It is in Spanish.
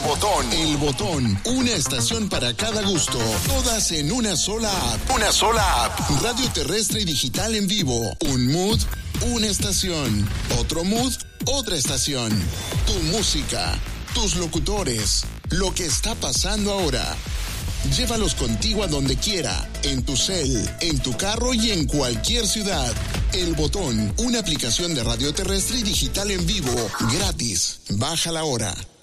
Botón. El Botón. Una estación para cada gusto. Todas en una sola app. Una sola app. Radio terrestre y digital en vivo. Un mood, una estación. Otro mood, otra estación. Tu música, tus locutores, lo que está pasando ahora. Llévalos contigo a donde quiera, en tu cel, en tu carro y en cualquier ciudad. El Botón, una aplicación de radio terrestre y digital en vivo, gratis. Bájala ahora.